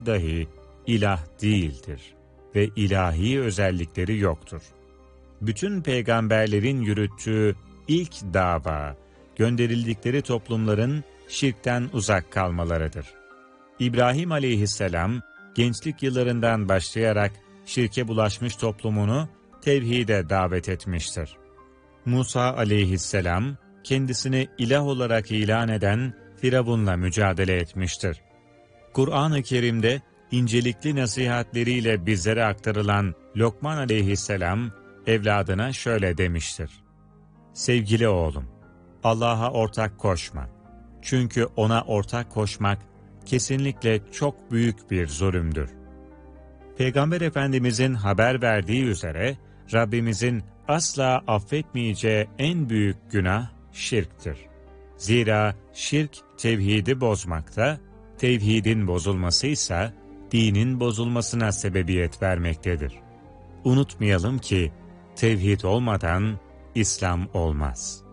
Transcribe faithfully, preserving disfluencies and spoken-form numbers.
dahi ilah değildir ve ilahi özellikleri yoktur. Bütün peygamberlerin yürüttüğü ilk dava, gönderildikleri toplumların şirkten uzak kalmalarıdır. İbrahim aleyhisselam, gençlik yıllarından başlayarak şirke bulaşmış toplumunu tevhide davet etmiştir. Musa aleyhisselam, kendisini ilah olarak ilan eden Firavun'la mücadele etmiştir. Kur'an-ı Kerim'de incelikli nasihatleriyle bizlere aktarılan Lokman aleyhisselam, evladına şöyle demiştir: Sevgili oğlum, Allah'a ortak koşma. Çünkü ona ortak koşmak kesinlikle çok büyük bir zulümdür. Peygamber Efendimizin haber verdiği üzere, Rabbimizin asla affetmeyeceği en büyük günah şirktir. Zira şirk tevhidi bozmakta, tevhidin bozulması ise dinin bozulmasına sebebiyet vermektedir. Unutmayalım ki tevhid olmadan İslam olmaz.